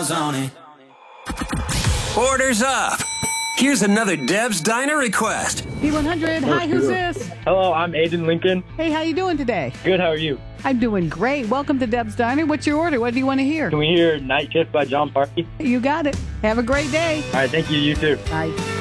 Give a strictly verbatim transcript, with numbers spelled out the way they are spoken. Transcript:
miles on it. Orders up. Here's another Deb's Diner request. B one hundred, hi, who's this? Hello, I'm Aiden Lincoln. Hey, how you doing today? Good, how are you? I'm doing great. Welcome to Deb's Diner. What's your order? What do you want to hear? Can we hear Night Shift by John Party? You got it. Have a great day. All right, thank you. You too. Bye.